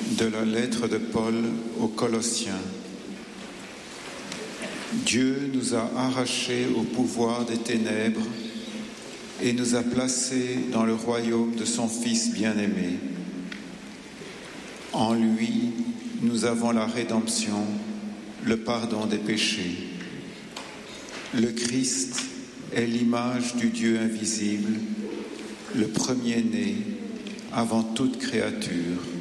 De la lettre de Paul aux Colossiens. Dieu nous a arrachés au pouvoir des ténèbres et nous a placés dans le royaume de son Fils bien-aimé. En lui, nous avons la rédemption, le pardon des péchés. Le Christ est l'image du Dieu invisible, le premier-né avant toute créature.